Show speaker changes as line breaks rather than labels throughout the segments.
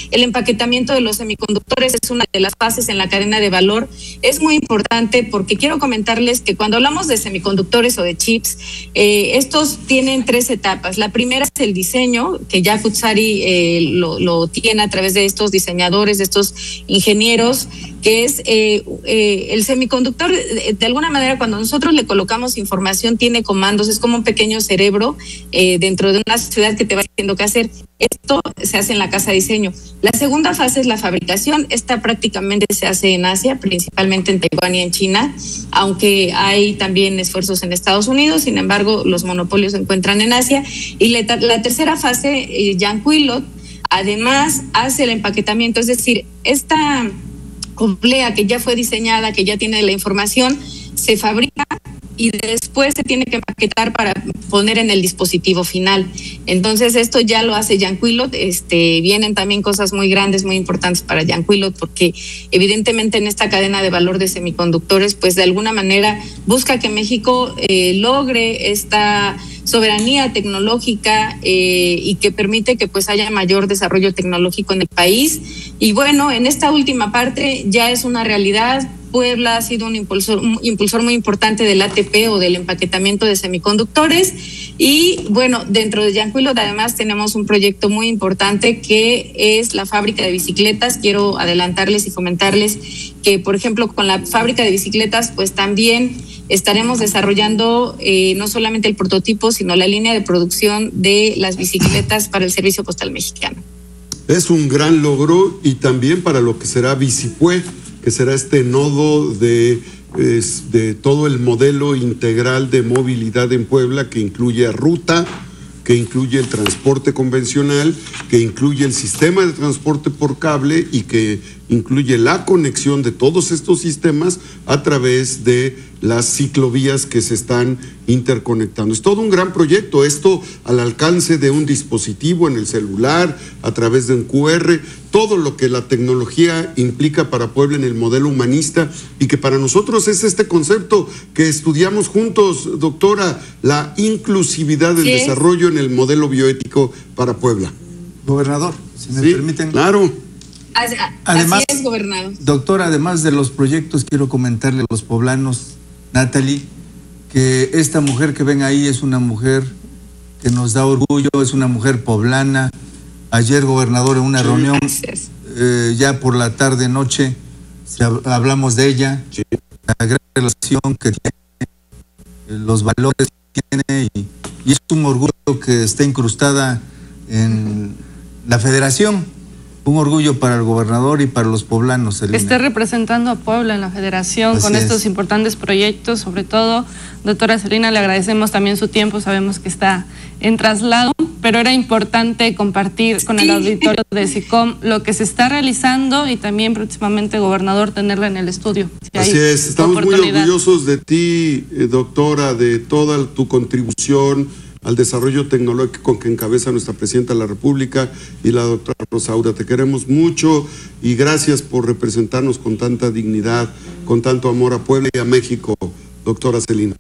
el empaquetamiento de los semiconductores es una de las fases en la cadena de valor. Es muy importante porque quiero comentarles que cuando hablamos de semiconductores o de chips, estos tienen 3 etapas. La primera es el diseño, que ya Kutsari lo tiene a través de estos diseñadores, de estos ingenieros, que es el semiconductor. De alguna manera, cuando nosotros le colocamos información, tiene comandos, es como un pequeño cerebro dentro de una ciudad que te va diciendo qué hacer. Esto se hace en la casa de diseño. La segunda fase es la fabricación. Esta prácticamente se hace en Asia, principalmente en Taiwán y en China, aunque hay también esfuerzos en Estados Unidos. Sin embargo, los monopolios se encuentran en Asia. Y la tercera fase, Yanquilot, además hace el empaquetamiento, es decir, esta oblea que ya fue diseñada, que ya tiene la información, se fabrica y después se tiene que empaquetar para poner en el dispositivo final. Entonces esto ya lo hace Yanquilot. Vienen también cosas muy grandes, muy importantes para Yanquilot, porque evidentemente en esta cadena de valor de semiconductores, pues de alguna manera busca que México logre esta soberanía tecnológica y que permite que pues haya mayor desarrollo tecnológico en el país. Y bueno, en esta última parte ya es una realidad. Puebla ha sido un impulsor muy importante del ATP o del empaquetamiento de semiconductores. Y bueno, dentro de Yanquilot además tenemos un proyecto muy importante que es la fábrica de bicicletas. Quiero adelantarles y comentarles que, por ejemplo, con la fábrica de bicicletas, pues también estaremos desarrollando no solamente el prototipo, sino la línea de producción de las bicicletas para el Servicio Postal Mexicano.
Es un gran logro, y también para lo que será Bicipue, que será este nodo de todo el modelo integral de movilidad en Puebla, que incluye ruta, que incluye el transporte convencional, que incluye el sistema de transporte por cable y que incluye la conexión de todos estos sistemas a través de las ciclovías que se están interconectando. Es todo un gran proyecto, esto al alcance de un dispositivo en el celular, a través de un QR, todo lo que la tecnología implica para Puebla en el modelo humanista, y que para nosotros es este concepto que estudiamos juntos, doctora, la inclusividad del desarrollo en el modelo bioético para Puebla.
Gobernador, si me permiten.
Claro.
Además,
así es, gobernador.
Doctora, además de los proyectos, quiero comentarle a los poblanos, Natalie, que esta mujer que ven ahí es una mujer que nos da orgullo, es una mujer poblana. Ayer, gobernador, en una reunión, ya por la tarde-noche, hablamos de ella, la gran relación que tiene, los valores que tiene, y es un orgullo que está incrustada en la federación. Un orgullo para el gobernador y para los poblanos, Celina.
Esté representando a Puebla en la federación. Así con estos importantes proyectos, sobre todo, doctora Celina, le agradecemos también su tiempo, sabemos que está en traslado, pero era importante compartir con el auditorio de SICOM lo que se está realizando, y también próximamente, gobernador, tenerla en el estudio.
Así es, estamos muy orgullosos de ti, doctora, de toda tu contribución al desarrollo tecnológico que encabeza nuestra presidenta de la República y la doctora Rosaura. Te queremos mucho y gracias por representarnos con tanta dignidad, con tanto amor a Puebla y a México, doctora Celina.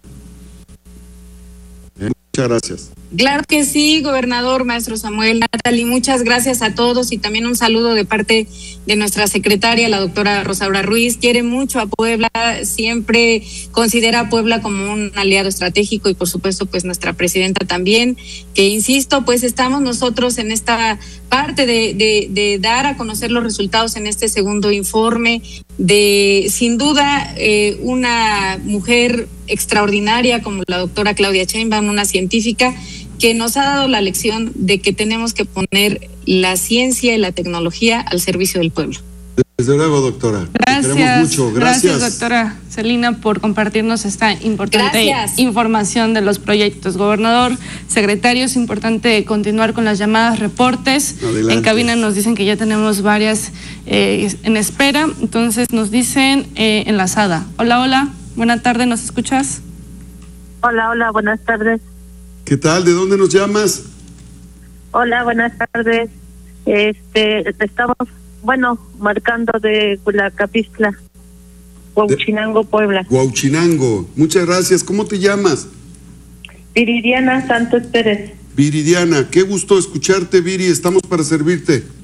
Muchas gracias.
Claro que sí, gobernador, maestro Samuel, Natalie, muchas gracias a todos, y también un saludo de parte de nuestra secretaria, la doctora Rosaura Ruiz. Quiere mucho a Puebla, siempre considera a Puebla como un aliado estratégico, y por supuesto pues nuestra presidenta también, que insisto, pues estamos nosotros en esta parte de dar a conocer los resultados en este segundo informe de, sin duda, una mujer extraordinaria como la doctora Claudia Sheinbaum, una científica que nos ha dado la lección de que tenemos que poner la ciencia y la tecnología al servicio del pueblo.
Desde luego, doctora.
Gracias.
Te queremos mucho.
Gracias, doctora Celina, por compartirnos esta importante información de los proyectos. Gobernador, secretario, es importante continuar con las llamadas, reportes. Adelante. En cabina nos dicen que ya tenemos varias en espera, entonces nos dicen enlazada. Hola, buena tarde, ¿nos escuchas?
Hola, buenas tardes.
¿Qué tal? ¿De dónde nos llamas?
Hola, buenas tardes. Estamos, marcando de Culacapistla, Huauchinango, Puebla.
Huauchinango, muchas gracias. ¿Cómo te llamas?
Viridiana Santos Pérez.
Viridiana, qué gusto escucharte, Viri, estamos para servirte.